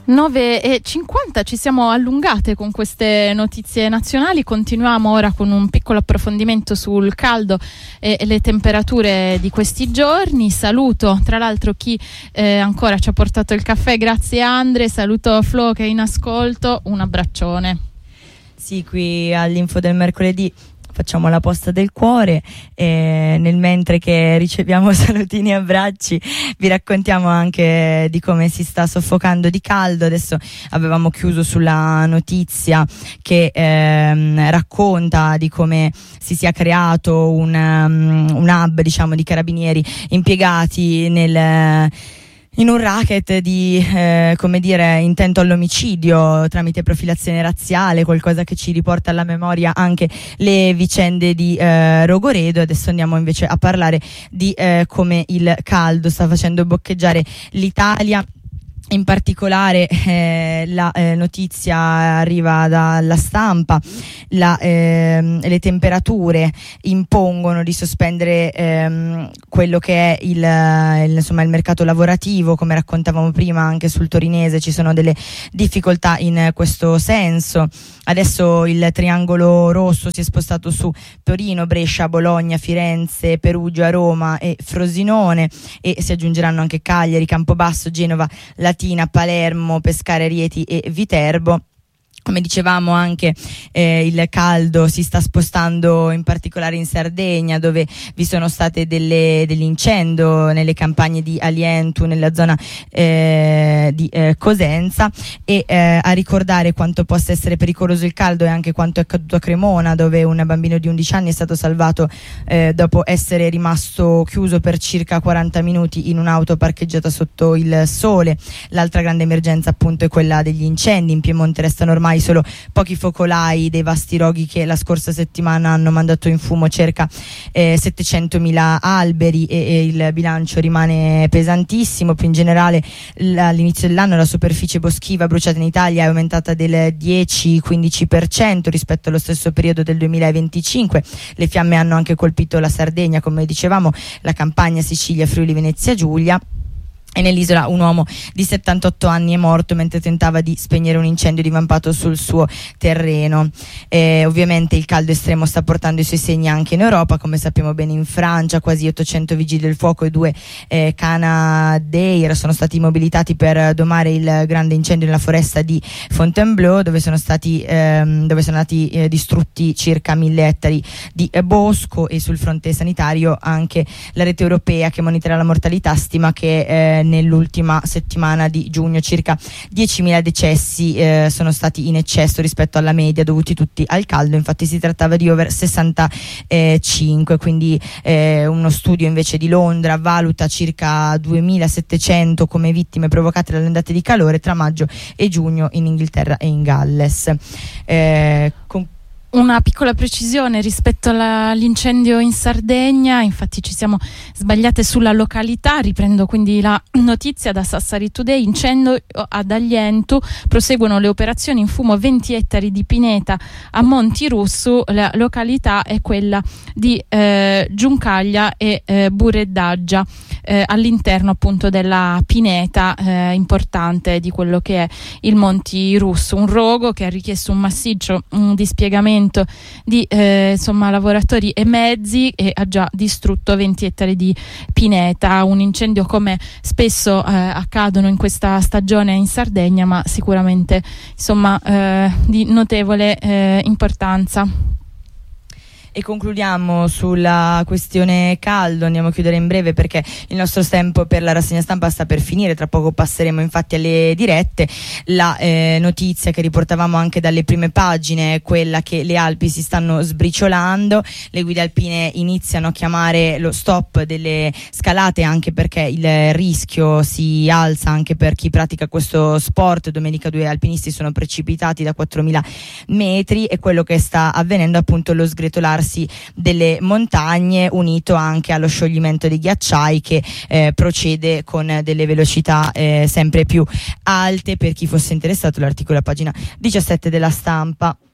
9:50, ci siamo allungate con queste notizie nazionali. Continuiamo ora con un piccolo approfondimento sul caldo e le temperature di questi giorni. Saluto tra l'altro chi ancora ci ha portato il caffè, grazie Andre, saluto Flo che è in ascolto, un abbraccione. Sì, qui all'Info del mercoledì facciamo la posta del cuore e nel mentre che riceviamo salutini e abbracci vi raccontiamo anche di come si sta soffocando di caldo. Adesso avevamo chiuso sulla notizia che racconta di come si sia creato un hub, diciamo, di carabinieri impiegati in un racket di intento all'omicidio tramite profilazione razziale, qualcosa che ci riporta alla memoria anche le vicende di Rogoredo. Adesso andiamo invece a parlare di come il caldo sta facendo boccheggiare l'Italia. In particolare la notizia arriva dalla stampa, le temperature impongono di sospendere quello che è il mercato lavorativo. Come raccontavamo prima anche sul torinese ci sono delle difficoltà in questo senso. Adesso il triangolo rosso si è spostato su Torino, Brescia, Bologna, Firenze, Perugia, Roma e Frosinone, e si aggiungeranno anche Cagliari, Campobasso, Genova, Latina, Palermo, Pescara, Rieti e Viterbo. Come dicevamo anche il caldo si sta spostando in particolare in Sardegna, dove vi sono state degli incendio nelle campagne di Alientu, nella zona di Cosenza, e a ricordare quanto possa essere pericoloso il caldo e anche quanto è accaduto a Cremona, dove un bambino di 11 anni è stato salvato dopo essere rimasto chiuso per circa 40 minuti in un'auto parcheggiata sotto il sole. L'altra grande emergenza appunto è quella degli incendi. In Piemonte restano ormai solo pochi focolai dei vasti roghi che la scorsa settimana hanno mandato in fumo circa 700.000 alberi, e il bilancio rimane pesantissimo. Più in generale all'inizio dell'anno la superficie boschiva bruciata in Italia è aumentata del 10-15% rispetto allo stesso periodo del 2025. Le fiamme hanno anche colpito la Sardegna, come dicevamo, la Campania, Sicilia, Friuli, Venezia Giulia. E nell'isola un uomo di 78 anni è morto mentre tentava di spegnere un incendio divampato sul suo terreno. Ovviamente il caldo estremo sta portando i suoi segni anche in Europa. Come sappiamo bene, in Francia quasi 800 vigili del fuoco e 2 Canadair sono stati mobilitati per domare il grande incendio nella foresta di Fontainebleau, dove sono stati distrutti circa 1000 ettari di bosco. E sul fronte sanitario anche la rete europea che monitora la mortalità stima che nell'ultima settimana di giugno circa 10.000 decessi sono stati in eccesso rispetto alla media, dovuti tutti al caldo. Infatti si trattava di over 65, quindi uno studio invece di Londra valuta circa 2.700 come vittime provocate dalle ondate di calore tra maggio e giugno in Inghilterra e in Galles. Una piccola precisione rispetto all'incendio in Sardegna, infatti ci siamo sbagliate sulla località. Riprendo quindi la notizia da Sassari Today: incendio ad Aglientu, proseguono le operazioni, in fumo 20 ettari di pineta a Monti Russu. La località è quella di Giuncaglia e Bureddaggia, all'interno appunto della pineta importante di quello che è il Monti Russu, un rogo che ha richiesto un massiccio dispiegamento di lavoratori e mezzi, e ha già distrutto 20 ettari di pineta. Un incendio come spesso accadono in questa stagione in Sardegna, ma sicuramente di notevole importanza. E concludiamo sulla questione caldo. Andiamo a chiudere in breve perché il nostro tempo per la rassegna stampa sta per finire. Tra poco passeremo infatti alle dirette. La notizia che riportavamo anche dalle prime pagine è quella che le Alpi si stanno sbriciolando. Le guide alpine iniziano a chiamare lo stop delle scalate, anche perché il rischio si alza anche per chi pratica questo sport. Domenica 2 alpinisti sono precipitati da 4.000 metri, e quello che sta avvenendo è appunto lo sgretolarsi delle montagne, unito anche allo scioglimento dei ghiacciai che procede con delle velocità sempre più alte. Per chi fosse interessato, l'articolo a pagina 17 della Stampa.